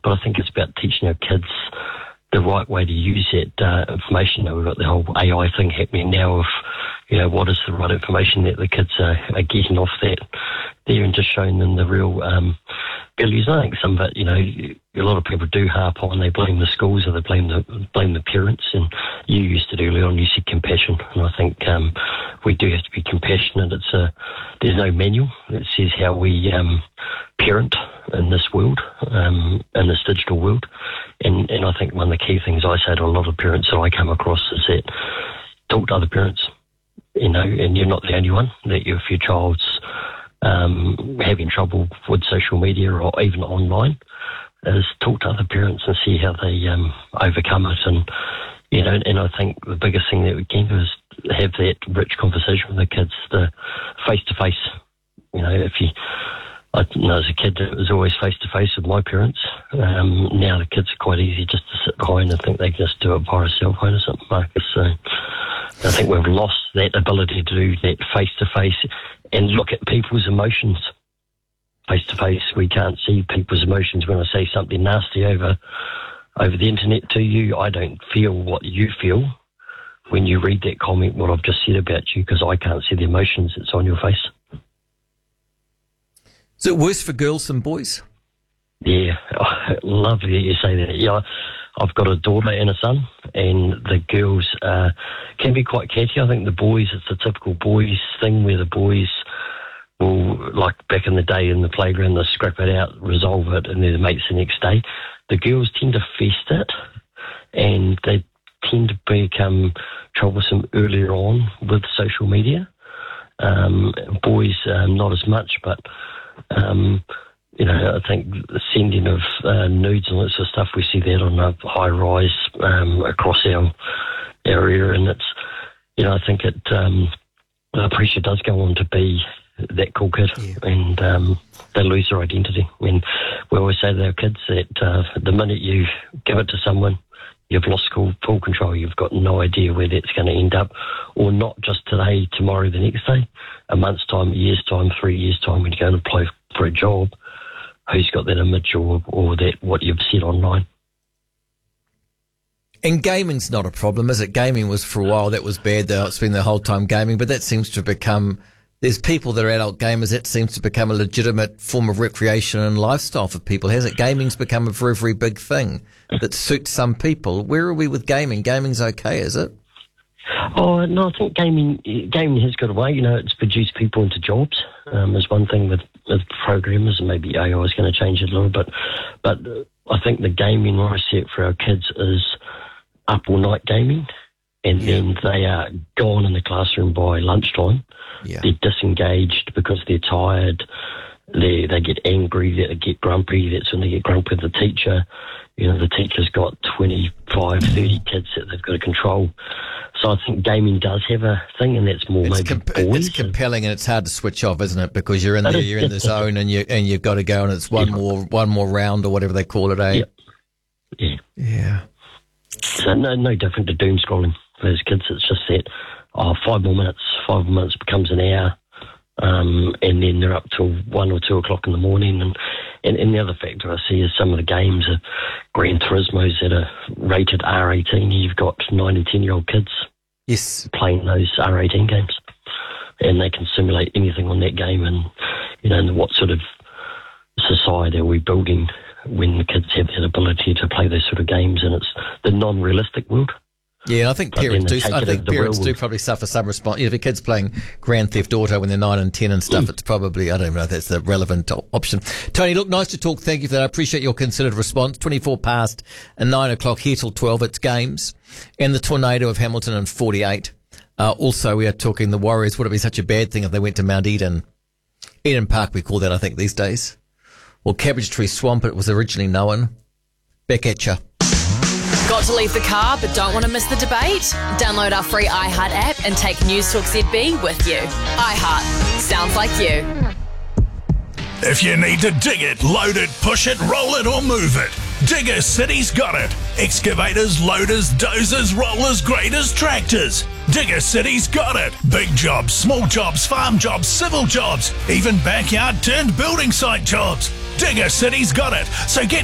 But I think it's about teaching our kids the right way to use that information. We've got the whole AI thing happening now of, what is the right information that the kids are getting off that there, and just showing them the real values. I think some of it, a lot of people do harp on, they blame the schools or they blame the parents, and you used it earlier on, you said compassion, and I think we do have to be compassionate. There's no manual that says how we parent in this world, in this digital world, and I think one of the key things I say to a lot of parents that I come across is that talk to other parents, and you're not the only one, that if your child's having trouble with social media or even online, is talk to other parents and see how they overcome it. And I think the biggest thing that we can do is have that rich conversation with the kids, the face-to-face. I know as a kid it was always face-to-face with my parents. Now the kids are quite easy just to sit behind and think they can just do it via a cell phone or something, Marcus. So I think we've lost that ability to do that face-to-face and look at people's emotions. Face-to-face, we can't see people's emotions. When I say something nasty over the internet to you, I don't feel what you feel when you read that comment, what I've just said about you, because I can't see the emotions that's on your face. Is it worse for girls than boys? Yeah, lovely that you say that. Yeah, I've got a daughter and a son, and the girls can be quite catty. I think the boys, it's the typical boys thing where the boys will, like back in the day in the playground, they'll scrap it out, resolve it, and they're the mates the next day. The girls tend to fester it, and they tend to become troublesome earlier on with social media. Boys, not as much, but I think the sending of nudes and that sort of stuff, we see that on a high rise across our area, and it's, I think the pressure does go on to be that cool kid, and they lose their identity. When we always say to our kids that the minute you give it to someone, you've lost full control. You've got no idea where that's going to end up, or not just today, tomorrow, the next day, a month's time, a year's time, 3 years' time, when you go and apply for a job, who's got that image or that what you've said online. And gaming's not a problem, is it? Gaming was for a while, that was bad. They'll spend their whole time gaming, but that seems to become, there's people that are adult gamers, that seems to become a legitimate form of recreation and lifestyle for people, hasn't it? Gaming's become a very, very big thing that suits some people. Where are we with gaming? Gaming's okay, is it? Oh, no, I think gaming has got away. It's produced people into jobs. There's one thing with programmers, and maybe AI is going to change it a little bit. But I think the gaming mindset for our kids is up all night gaming, and then they are gone in the classroom by lunchtime. Yeah. They're disengaged because they're tired. They get angry, they get grumpy. That's when they get grumpy with the teacher. The teacher's got 25, 30 kids that they've got to control. So I think gaming does have a thing, and that's more boys. It's compelling, and it's hard to switch off, isn't it? Because you're in there, you're in the zone, and you've got to go, and it's one more round or whatever they call it, eh? Yeah. So no different to doom scrolling for those kids. It's just that 5 more minutes becomes an hour, and then they're up till 1 or 2 o'clock in the morning. And the other factor I see is some of the games are Gran Turismos that are rated R18. You've got 9 and 10-year-old kids playing those R18 games, and they can simulate anything on that game. And what sort of society are we building when the kids have that ability to play those sort of games? And it's the non-realistic world. Yeah, I think parents do. I think parents do probably suffer some response. If a kid's playing Grand Theft Auto when they're 9 and 10 and stuff, it's probably, I don't know if that's the relevant option. Tony, look, nice to talk. Thank you for that. I appreciate your considered response. 24 past and 9 o'clock here till 12. It's games and the tornado of Hamilton in 48. Also, we are talking the Warriors. Would it be such a bad thing if they went to Mount Eden? Eden Park, we call that, I think, these days. Or Cabbage Tree Swamp, it was originally known. Back at you. Got to leave the car but don't want to miss the debate? Download our free iHeart app and take News Talk ZB with you. iHeart. Sounds like you. If you need to dig it, load it, push it, roll it or move it, Digger City's got it. Excavators, loaders, dozers, rollers, graders, tractors. Digger City's got it. Big jobs, small jobs, farm jobs, civil jobs, even backyard turned building site jobs. Digger City's got it. So get